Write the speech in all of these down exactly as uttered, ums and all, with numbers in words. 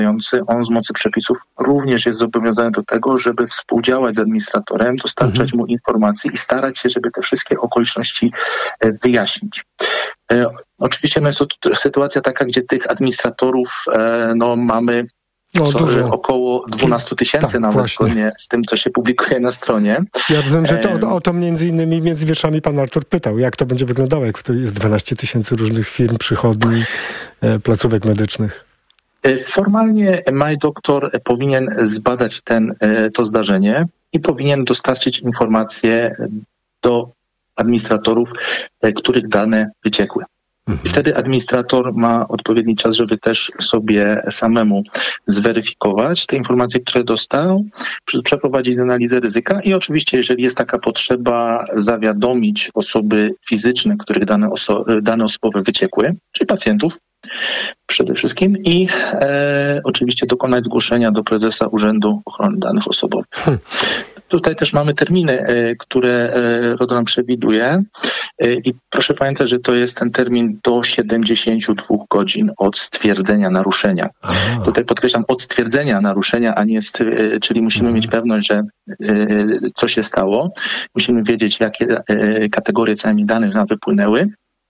on z mocy przepisów również jest zobowiązany do tego, żeby współdziałać z administratorem, dostarczać mhm. mu informacji i starać się, żeby te wszystkie okoliczności wyjaśnić. E, oczywiście no jest to sytuacja taka, gdzie tych administratorów e, no, mamy No, co, około dwanaście tysięcy tak, nawet zgodnie z tym, co się publikuje na stronie. Ja wiem, że to, o, o to między innymi między wierszami pan Artur pytał, jak to będzie wyglądało, jak to jest dwanaście tysięcy różnych firm, przychodni, placówek medycznych. Formalnie MyDoctor powinien zbadać ten, to zdarzenie i powinien dostarczyć informacje do administratorów, których dane wyciekły. I wtedy administrator ma odpowiedni czas, żeby też sobie samemu zweryfikować te informacje, które dostał, przeprowadzić analizę ryzyka i oczywiście, jeżeli jest taka potrzeba, zawiadomić osoby fizyczne, których dane, oso- dane osobowe wyciekły, czyli pacjentów przede wszystkim i e, oczywiście dokonać zgłoszenia do prezesa Urzędu Ochrony Danych Osobowych. Hmm. Tutaj też mamy terminy, które RODO nam przewiduje i proszę pamiętać, że to jest ten termin do siedemdziesiąt dwa godzin od stwierdzenia naruszenia. Aha. Tutaj podkreślam, od stwierdzenia naruszenia, a nie, czyli musimy mhm. mieć pewność, że co się stało. Musimy wiedzieć, jakie kategorie co najmniej danych nam wypłynęły.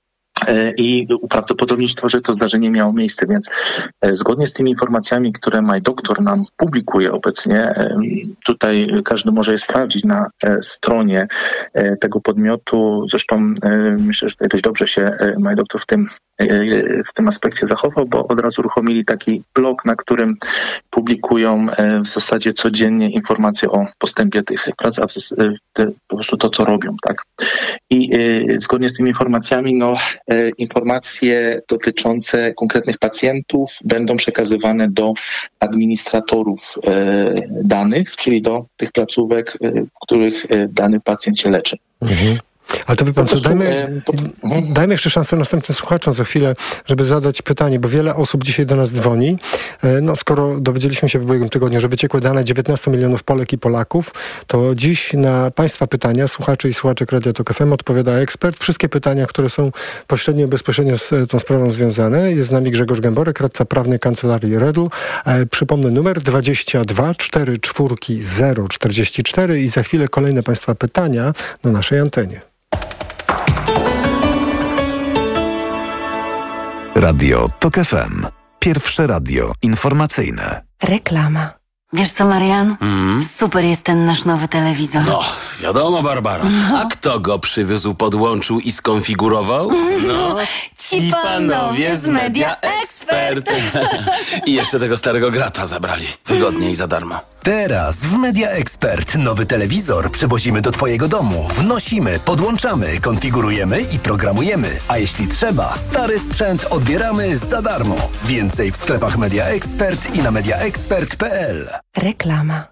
I uprawdopodobnić to, że to zdarzenie miało miejsce, więc zgodnie z tymi informacjami, które MyDoctor nam publikuje obecnie, tutaj każdy może je sprawdzić na stronie tego podmiotu. Zresztą myślę, że tutaj dość dobrze się MyDoctor w tym, w tym aspekcie zachował, bo od razu uruchomili taki blog, na którym publikują w zasadzie codziennie informacje o postępie tych prac, a po prostu to, co robią, tak. I zgodnie z tymi informacjami, no informacje dotyczące konkretnych pacjentów będą przekazywane do administratorów danych, czyli do tych placówek, w których dany pacjent się leczy. Mhm. Ale to wie pan co, dajmy, dajmy jeszcze szansę następnym słuchaczom za chwilę, żeby zadać pytanie, bo wiele osób dzisiaj do nas dzwoni. No skoro dowiedzieliśmy się w ubiegłym tygodniu, że wyciekły dane dziewiętnastu milionów Polek i Polaków, to dziś na państwa pytania, słuchaczy i słuchaczek Radia Tok F M odpowiada ekspert. Wszystkie pytania, które są pośrednio i bezpośrednio z tą sprawą związane. Jest z nami Grzegorz Gęborek, radca prawny Kancelarii Redl. E, przypomnę numer dwadzieścia dwa cztery cztery zero czterdzieści cztery i za chwilę kolejne państwa pytania na naszej antenie. Radio Tok F M. Pierwsze radio informacyjne. Reklama. Wiesz co, Marian? Mm. Super jest ten nasz nowy telewizor. No, wiadomo, Barbara. No. A kto go przywiózł, podłączył i skonfigurował? No, ci panowie z Media Expert. I jeszcze tego starego grata zabrali. Wygodnie i za darmo. Teraz w Media Expert nowy telewizor przywozimy do twojego domu. Wnosimy, podłączamy, konfigurujemy i programujemy. A jeśli trzeba, stary sprzęt odbieramy za darmo. Więcej w sklepach Media Expert i na media expert kropka p l. Reklama.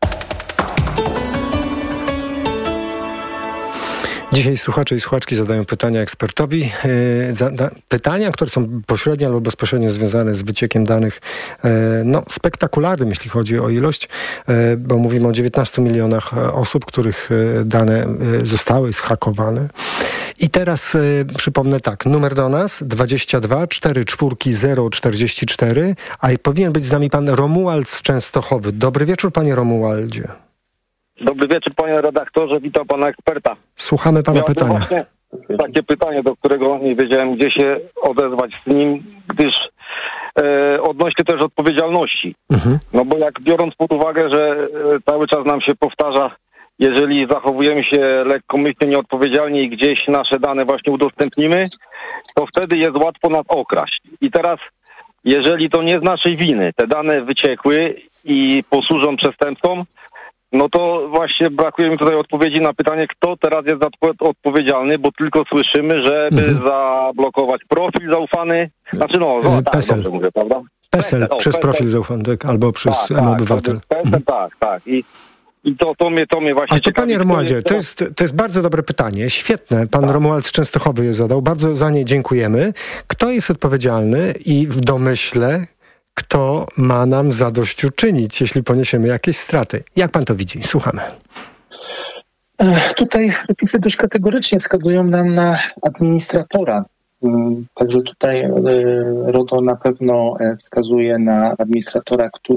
Dzisiaj słuchacze i słuchaczki zadają pytania ekspertowi. Yy, zada- pytania, które są pośrednio albo bezpośrednio związane z wyciekiem danych, yy, no spektakularnym, jeśli chodzi o ilość, yy, bo mówimy o dziewiętnastu milionach osób, których yy, dane yy, zostały zhakowane. I teraz yy, przypomnę tak, numer do nas dwadzieścia dwa cztery cztery zero czterdzieści cztery, a powinien być z nami pan Romuald z Częstochowy. Dobry wieczór, panie Romualdzie. Dobry wieczór, panie redaktorze, witam pana eksperta. Słuchamy pana Miałbym pytania. Właśnie takie pytanie, do którego nie wiedziałem, gdzie się odezwać z nim, gdyż e, odnośnie też odpowiedzialności. Mhm. No bo jak biorąc pod uwagę, że e, cały czas nam się powtarza, jeżeli zachowujemy się lekkomyślnie, nieodpowiedzialnie i gdzieś nasze dane właśnie udostępnimy, to wtedy jest łatwo nas okraść. I teraz, jeżeli to nie z naszej winy, te dane wyciekły i posłużą przestępcom, no to właśnie brakuje mi tutaj odpowiedzi na pytanie, kto teraz jest odpowiedzialny, bo tylko słyszymy, żeby mhm. zablokować profil zaufany. Znaczy no, no tak, PESEL. dobrze mówię, prawda? PESEL, PESEL, przez o, profil PESEL. zaufany, tak, albo przez tak, M-Obywatel. Tak, PESEL, mhm. tak, tak. I, i to, to, mnie, to mnie właśnie A to ciekawi, panie Romualdzie, jest to jest, to jest bardzo dobre pytanie, świetne. Pan tak. Romuald z Częstochowy je zadał, bardzo za nie dziękujemy. Kto jest odpowiedzialny i w domyśle kto ma nam zadośćuczynić, jeśli poniesiemy jakieś straty? Jak pan to widzi? Słuchamy. Tutaj przepisy dość kategorycznie wskazują nam na administratora Także tutaj RODO na pewno wskazuje na administratora, który